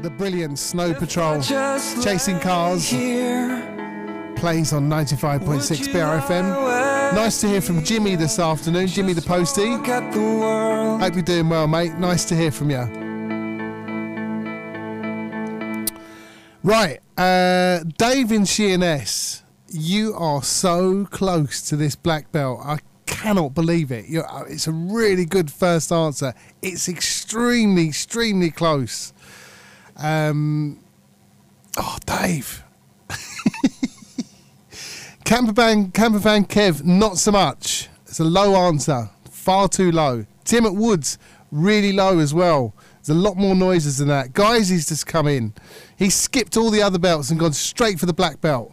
the brilliant Snow Patrol, Chasing Cars, plays on 95.6 BRFM. Nice to hear from Jimmy this afternoon, Jimmy the Postie. Hope you're doing well, mate. Nice to hear from you. Right, Dave in Sheerness, you are so close to this black belt. I cannot believe it. It's a really good first answer. It's extremely, extremely close. Oh, Dave. Campervan Kev, not so much. It's a low answer. Far too low. Tim at Woods, really low as well. There's a lot more noises than that. Guys, he's just come in. He skipped all the other belts and gone straight for the black belt.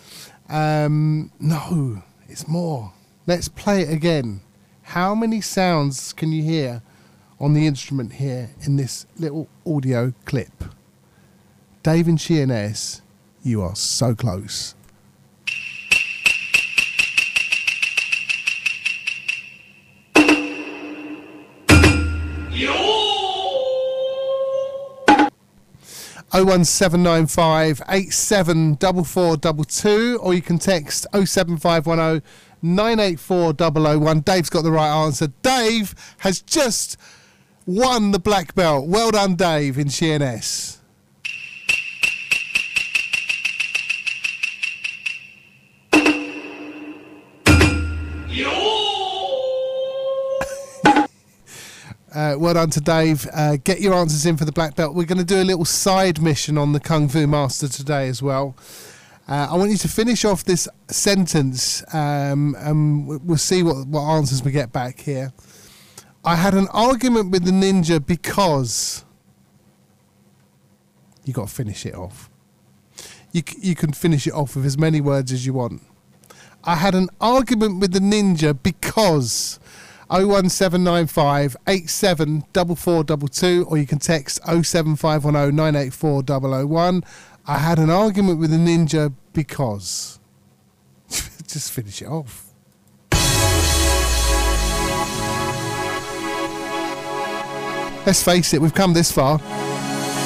No, it's more. Let's play it again. How many sounds can you hear on the instrument here in this little audio clip? Dave and Sheerness, you are so close. Yo! 01795 874422, or you can text 07510 984 001. Dave's got the right answer. Dave has just won the black belt. Well done, Dave in Sheerness. Well done to Dave. Get your answers in for the black belt. We're going to do a little side mission on the Kung Fu Master today as well. I want you to finish off this sentence, and we'll see what answers we get back here. I had an argument with the ninja because... You got to finish it off. You can finish it off with as many words as you want. I had an argument with the ninja because... 01795 874422, or you can text 07510 984 001. I had an argument with a ninja because... Just finish it off. Let's face it, we've come this far.